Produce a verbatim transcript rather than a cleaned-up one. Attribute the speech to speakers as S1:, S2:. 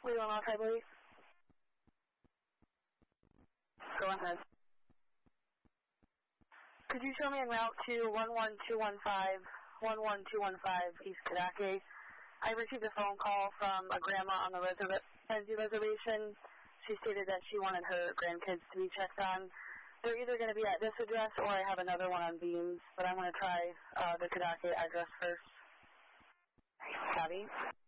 S1: Leland Off, I believe. Go ahead. Could you show me en route to one one two one five, one one two one five East Kadake? I received a phone call from a grandma on the reserva Penzi reservation. She stated that she wanted her grandkids to be checked on. They're either going to be at this address or I have another one on Beams, but I'm going to try uh, the Kadake address first. Copy.